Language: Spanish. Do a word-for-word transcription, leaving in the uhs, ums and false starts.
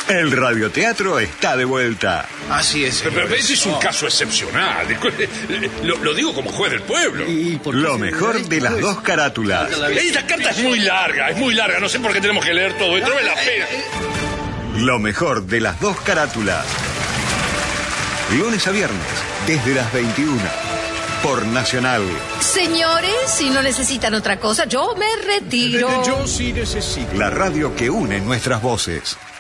El radioteatro está de vuelta. Así es. Pero, pero este es un caso excepcional. Lo, lo digo como juez del pueblo. ¿Y por qué lo mejor de las dos carátulas. Esta carta es muy larga, es muy larga. No sé por qué tenemos que leer todo esto. No vale la pena. Lo mejor de las dos carátulas. Lunes a viernes, desde las veintiuna. Por Nacional. Señores, si no necesitan otra cosa, yo me retiro. Yo sí necesito. La radio que une nuestras voces.